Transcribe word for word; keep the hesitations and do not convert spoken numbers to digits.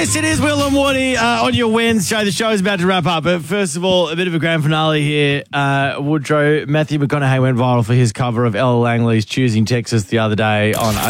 Yes, it is Will and Woody uh, on your Wednesday. The show is about to wrap up, but first of all, a bit of a grand finale here. Uh, Woodrow, Matthew McConaughey went viral for his cover of Ella Langley's Choosing Texas the other day on